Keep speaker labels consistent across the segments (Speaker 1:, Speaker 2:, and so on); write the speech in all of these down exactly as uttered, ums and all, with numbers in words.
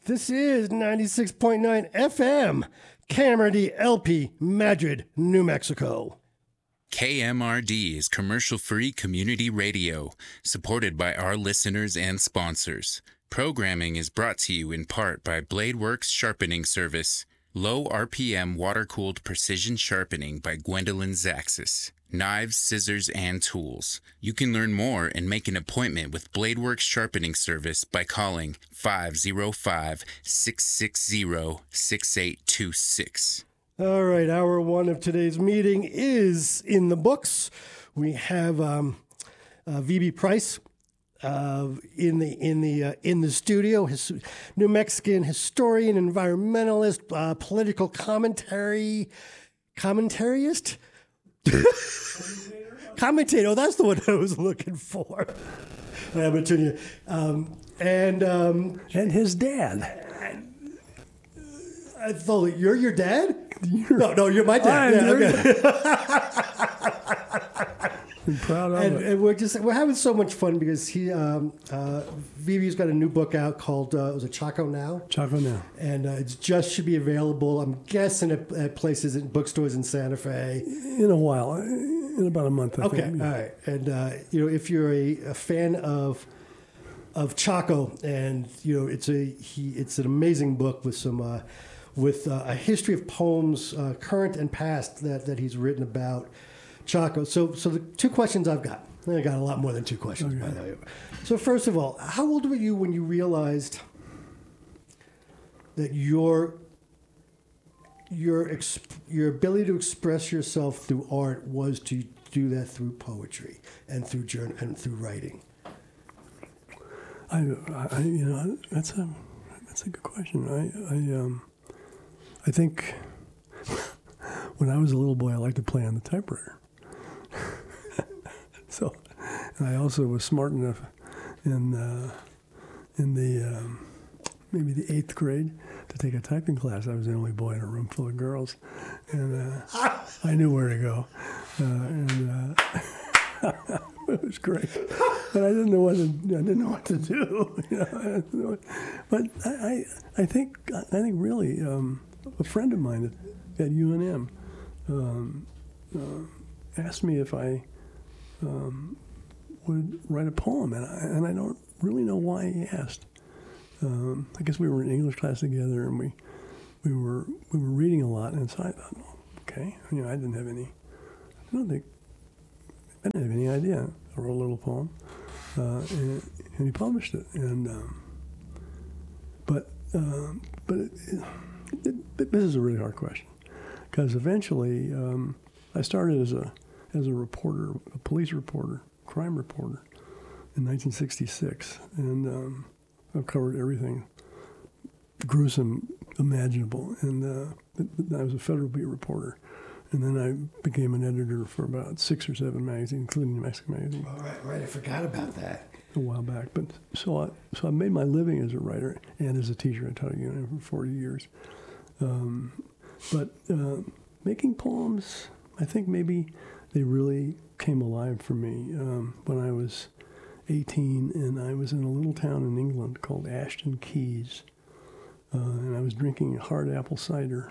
Speaker 1: This is ninety-six point nine F M, K M R D L P, Madrid, New Mexico.
Speaker 2: K M R D is commercial-free community radio, supported by our listeners and sponsors. Programming is brought to you in part by Bladeworks Sharpening Service, low R P M water-cooled precision sharpening by Gwendolyn Zaxis. Knives, scissors, and tools. You can learn more and make an appointment with Bladeworks Sharpening Service by calling five oh five, six six zero, six eight two six.
Speaker 1: All right, hour one of today's meeting is in the books. We have um, uh, V B Price uh, in the in the uh, in the studio. His New Mexican historian, environmentalist, uh, political commentary commentarist. Commentator, that's the one I was looking for. I'm going to turn you. Um, and um,
Speaker 3: and his dad.
Speaker 1: I thought you're your dad.
Speaker 3: You're,
Speaker 1: no, no, you're my dad. Yeah, okay.
Speaker 3: I'm proud of
Speaker 1: and,
Speaker 3: it.
Speaker 1: and we're just we're having so much fun because he um, uh, V B's got a new book out called uh, was it Chaco Now?
Speaker 3: Chaco Now,
Speaker 1: and uh, it just should be available. I'm guessing at, at places in bookstores in Santa Fe
Speaker 3: in a while, in about a month. I
Speaker 1: okay,
Speaker 3: think.
Speaker 1: all right. And uh, you know, if you're a, a fan of of Chaco, and you know, it's a he, it's an amazing book with some. Uh, with uh, a history of poems, uh, current and past, that, that he's written about Chaco. So so the two questions I've got, I got a lot more than two questions, okay. By the way. So first of all, how old were you when you realized that your your exp- your ability to express yourself through art was to do that through poetry and through journal and through writing?
Speaker 3: I, I you know, that's a that's a good question. I I um. I think when I was a little boy, I liked to play on the typewriter. So, and I also was smart enough in uh, in the um, maybe the eighth grade to take a typing class. I was the only boy in a room full of girls, and uh, I knew where to go, uh, and uh, it was great. But I didn't know what to, I didn't know what to do. You know, I didn't know what, but I, I I think I think really. Um, A friend of mine at, at U N M um, uh, asked me if I um, would write a poem, and I, and I don't really know why he asked. Um, I guess we were in English class together, and we we were we were reading a lot, and so I thought, oh, okay, you know, I didn't have any, I don't think, I didn't have any idea. I wrote a little poem, uh, and, and he published it, and um, but um, but. It, it, This is a really hard question, because eventually um, I started as a as a reporter, a police reporter, crime reporter, in nineteen sixty-six, and um, I've covered everything gruesome imaginable. And uh, I was a federal beat reporter, and then I became an editor for about six or seven magazines, including New Mexico Magazine.
Speaker 1: All right, right. I forgot about that.
Speaker 3: A while back, but so I so I made my living as a writer and as a teacher. I taught at U N M for forty years. Um, but uh, making poems, I think maybe they really came alive for me um, when I was eighteen, and I was in a little town in England called Ashton Keys, uh, and I was drinking hard apple cider,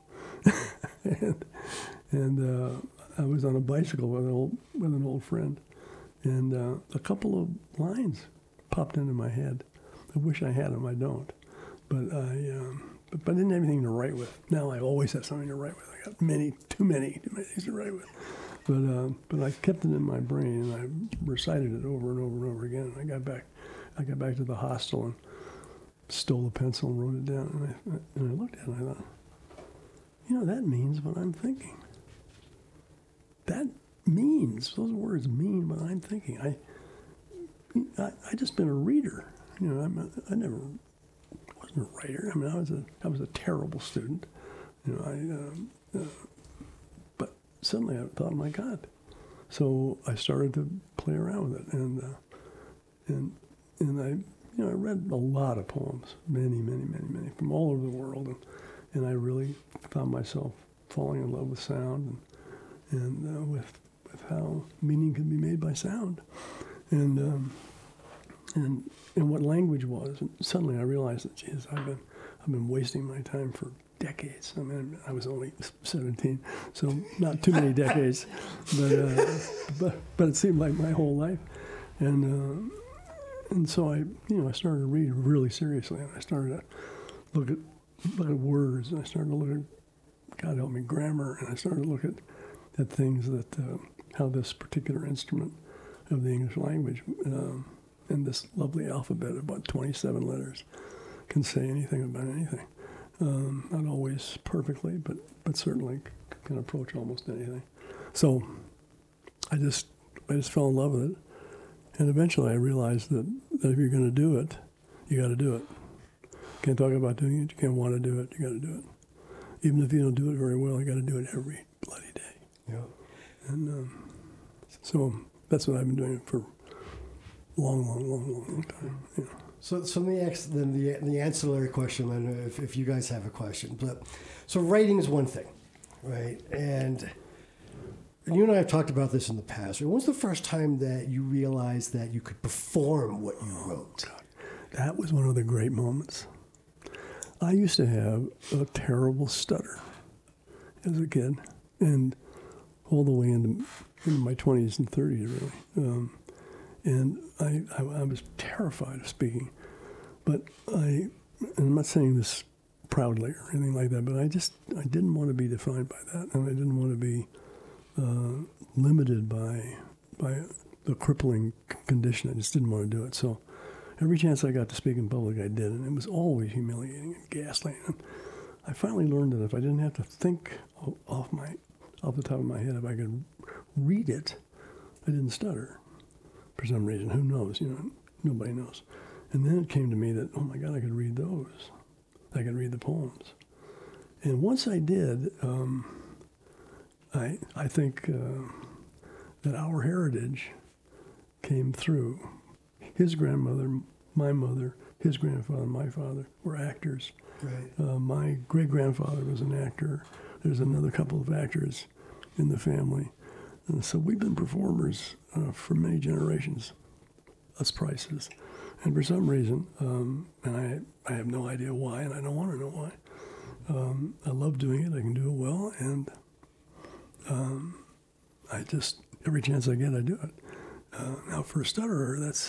Speaker 3: and and uh, I was on a bicycle with an old with an old friend. And uh, a couple of lines popped into my head. I wish I had them. I don't. But I, um, but, but I didn't have anything to write with. Now I always have something to write with. I got many, too many, too many things to write with. But uh, but I kept it in my brain, and I recited it over and over and over again. And I got back, I got back to the hostel and stole a pencil and wrote it down. And I, and I looked at it and I thought, you know, that means what I'm thinking. That. means those words mean what I'm thinking. I, I, I just been a reader. You know, I'm a, I never wasn't a writer. I mean, I was a I was a terrible student. You know, I. Uh, uh, but suddenly I thought, oh my God. So I started to play around with it, and uh, and and I you know I read a lot of poems, many, many, many, many from all over the world, and and I really found myself falling in love with sound and and uh, with. How meaning can be made by sound, and um, and and what language was. And suddenly I realized that, geez, I've been I've been wasting my time for decades. I mean, I was only seventeen, so not too many decades, but uh, but but it seemed like my whole life, and uh, and so I you know I started to read really seriously, and I started to look at look at words, and I started to look at, God help me, grammar, and I started to look at at things that uh, how this particular instrument of the English language um, and this lovely alphabet of about twenty-seven letters can say anything about anything. Um, not always perfectly, but but certainly c- can approach almost anything. So I just I just fell in love with it, and eventually I realized that, that if you're going to do it, you got to do it. You can't talk about doing it. You can't want to do it. You got to do it. Even if you don't do it very well, you got to do it every bloody day.
Speaker 1: Yeah.
Speaker 3: And um, so that's what I've been doing for a long, long, long, long, long time. You know.
Speaker 1: So, so the, ex, then the the ancillary question, then, if, if you guys have a question, but so writing is one thing, right? And you and I have talked about this in the past. When was the first time that you realized that you could perform what you wrote?
Speaker 3: God, that was one of the great moments. I used to have a terrible stutter as a kid, and all the way into, into my twenties and thirties, really. Um, and I, I, I was terrified of speaking. But I, and I'm not saying this proudly or anything like that, but I just, I didn't want to be defined by that, and I didn't want to be uh, limited by by the crippling c- condition. I just didn't want to do it. So every chance I got to speak in public, I did, and it was always humiliating and ghastly. And I finally learned that if I didn't have to think off my off the top of my head, if I could read it, I didn't stutter. For some reason, who knows? You know, nobody knows. And then it came to me that, oh my God, I could read those. I could read the poems. And once I did, um, I I think uh, that our heritage came through. His grandmother, my mother, his grandfather, my father were actors.
Speaker 1: Right.
Speaker 3: Uh, my great-grandfather was an actor. There's another couple of actors in the family. And so we've been performers uh, for many generations, us Prices. And for some reason, um, and I, I have no idea why, and I don't want to know why, um, I love doing it. I can do it well, and um, I just, every chance I get, I do it. Uh, now, for a stutterer, that's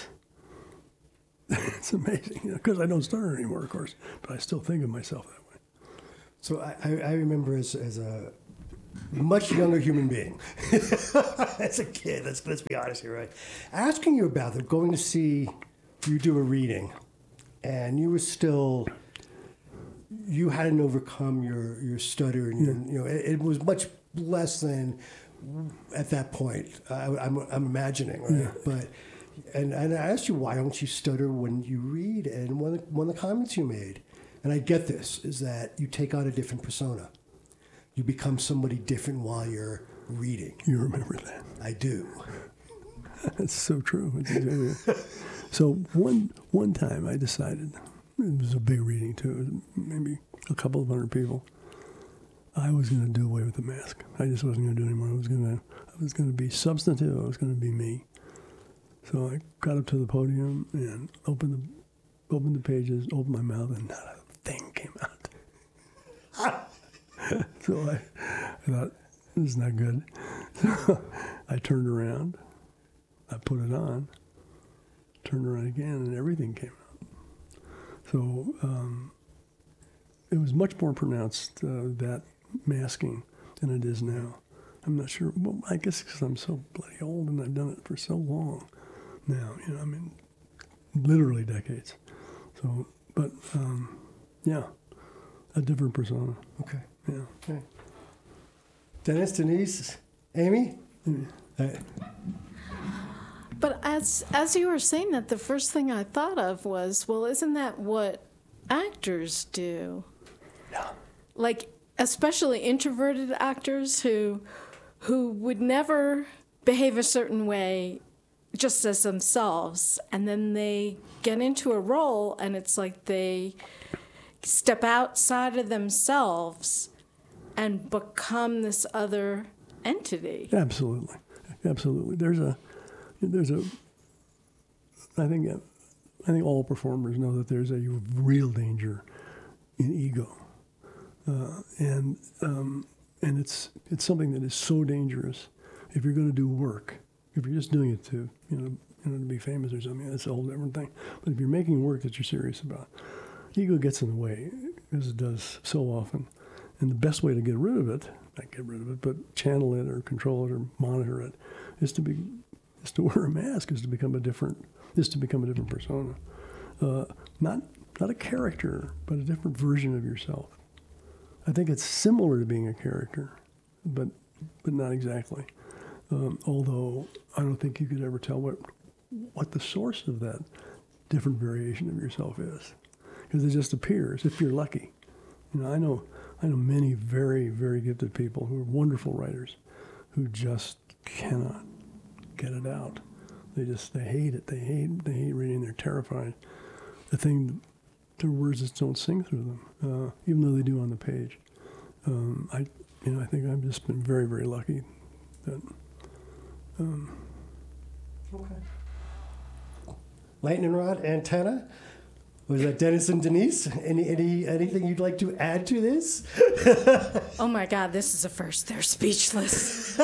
Speaker 3: it's amazing, because you know, I don't stutter anymore, of course, but I still think of myself that way.
Speaker 1: So I, I remember as, as a much younger human being, as a kid, let's, let's be honest here, right? Asking you about it, going to see you do a reading, and you were still, you hadn't overcome your, your stutter, and your, you know, it, it was much less than at that point, I, I'm, I'm imagining, right? Yeah. But, and, and I asked you, why don't you stutter when you read? And one of, the, one of the comments you made, and I get this, is that you take on a different persona. You become somebody different while you're reading.
Speaker 3: You remember that?
Speaker 1: I do.
Speaker 3: That's so true. It's exactly. So one one time I decided, it was a big reading too, maybe a couple of hundred people, I was going to do away with the mask. I just wasn't going to do it anymore. I was going to I was going to be substantive. I was going to be me. So I got up to the podium and opened the opened the pages, opened my mouth, and not a thing came out. So I, I thought, this is not good. So I turned around, I put it on, turned around again, and everything came out. So um, it was much more pronounced, uh, that masking, than it is now. I'm not sure. Well, I guess because I'm so bloody old and I've done it for so long now. You know, I mean, literally decades. So, but um, yeah, a different persona.
Speaker 1: Okay.
Speaker 3: Yeah.
Speaker 1: Okay. Dennis, Denise, Amy? Mm. Uh,
Speaker 4: But as as you were saying that, the first thing I thought of was, well, isn't that what actors do?
Speaker 3: Yeah.
Speaker 4: Like, especially introverted actors who who would never behave a certain way just as themselves, and then they get into a role, and it's like they step outside of themselves and become this other entity.
Speaker 3: Absolutely, absolutely. There's a, there's a, I think I think all performers know that there's a real danger in ego, uh, and um, and it's it's something that is so dangerous. If you're going to do work, if you're just doing it to you know you know to be famous or something, that's a whole different thing. But if you're making work that you're serious about, ego gets in the way, as it does so often. And the best way to get rid of it, not get rid of it, but channel it or control it or monitor it, is to be is to wear a mask, is to become a different is to become a different persona, uh, not not a character, but a different version of yourself. I think it's similar to being a character, but but not exactly. Um, although I don't think you could ever tell what what the source of that different variation of yourself is, because it just appears if you're lucky. You know, I know I know many very very gifted people who are wonderful writers, who just cannot get it out. They just they hate it. They hate they hate reading. They're terrified. The thing, their words just don't sing through them, uh, even though they do on the page. Um, I you know I think I've just been very very lucky that. Um,
Speaker 1: Okay. Lightning rod, antenna. Was that Dennis and Denise? Any any anything you'd like to add to this?
Speaker 4: Oh my God, this is a first. They're speechless.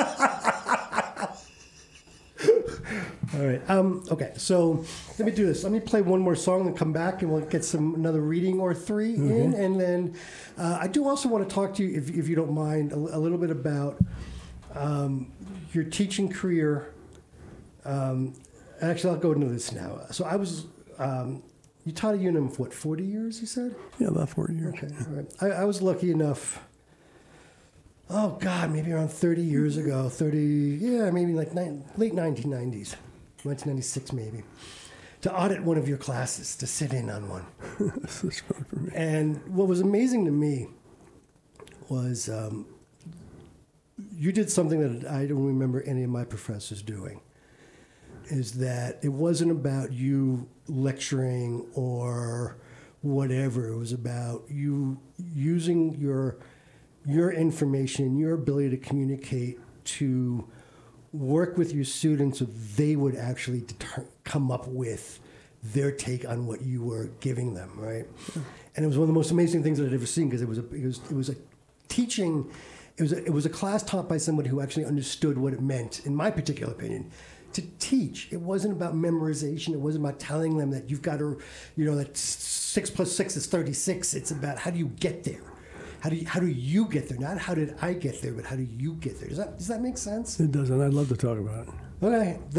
Speaker 1: All right. Um, okay. So let me do this. Let me play one more song and come back, and we'll get some another reading or three mm-hmm. in, and then uh, I do also want to talk to you, if if you don't mind, a, a little bit about um, your teaching career. Um, actually, I'll go into this now. So I was. Um, You taught at U N M for what, forty years, you said?
Speaker 3: Yeah, about forty years.
Speaker 1: Okay, all right. I, I was lucky enough, oh, God, maybe around thirty years ago, thirty, yeah, maybe like nine, late nineteen nineties, nineteen ninety-six maybe, to audit one of your classes, to sit in on one.
Speaker 3: This is fun for me.
Speaker 1: And what was amazing to me was um, you did something that I don't remember any of my professors doing. Is that it wasn't about you lecturing or whatever. It was about you using your your information, your ability to communicate, to work with your students so they would actually deter- come up with their take on what you were giving them, right? And it was one of the most amazing things that I'd ever seen, because it was a it was it was a teaching. It was a, it was a class taught by somebody who actually understood what it meant, in my particular opinion, to teach. It wasn't about memorization. It wasn't about telling them that you've got to, you know, that six plus six is thirty-six. It's about how do you get there? How do you, how do you get there? Not how did I get there, but how do you get there? Does that does that make sense?
Speaker 3: It does, and I'd love to talk about it.
Speaker 1: Okay.